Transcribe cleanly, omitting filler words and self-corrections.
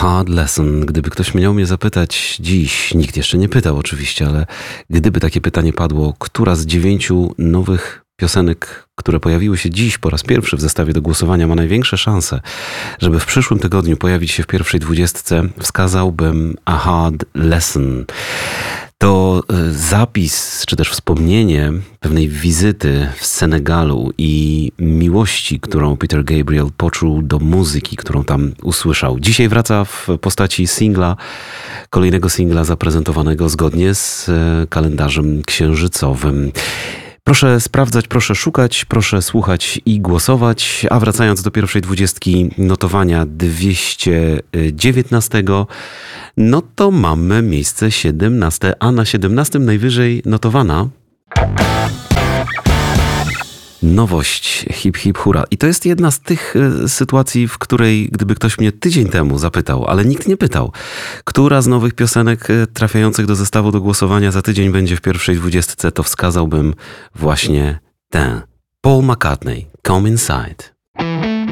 Hard Lesson. Gdyby ktoś miał mnie zapytać dziś, nikt jeszcze nie pytał oczywiście, ale gdyby takie pytanie padło, która z 9 nowych piosenek, które pojawiły się dziś po raz pierwszy w zestawie do głosowania, ma największe szanse, żeby w przyszłym tygodniu pojawić się w pierwszej 20, wskazałbym A Hard Lesson. To zapis, czy też wspomnienie pewnej wizyty w Senegalu i miłości, którą Peter Gabriel poczuł do muzyki, którą tam usłyszał. Dzisiaj wraca w postaci singla, kolejnego singla zaprezentowanego zgodnie z kalendarzem księżycowym. Proszę sprawdzać, proszę szukać, proszę słuchać i głosować. A wracając do pierwszej 20 notowania 219, no to mamy miejsce 17, a na 17 najwyżej notowana nowość Hip Hip Hura. I to jest jedna z tych sytuacji, w której gdyby ktoś mnie tydzień temu zapytał, ale nikt nie pytał, która z nowych piosenek trafiających do zestawu do głosowania za tydzień będzie w pierwszej 20, to wskazałbym właśnie tę. Paul McCartney, Come Inside.